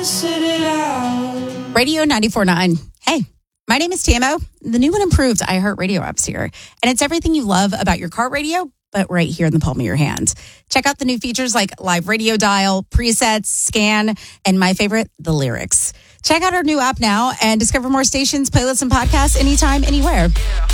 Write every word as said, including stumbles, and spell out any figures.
Radio ninety-four point nine. Hey, my name is Tamo. The new and improved iHeartRadio app's here. And it's everything you love about your car radio, but right here in the palm of your hand. Check out the new features like live radio dial, presets, scan, and my favorite, the lyrics. Check out our new app now and discover more stations, playlists, and podcasts anytime, anywhere.